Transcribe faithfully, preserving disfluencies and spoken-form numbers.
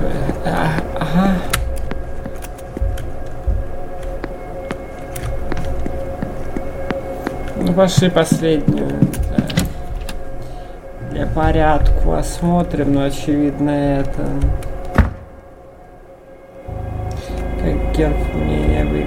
А, ага. Ну, пошли последнюю. Да. Для порядку осмотрим, но очевидно это... Как герб мнения вы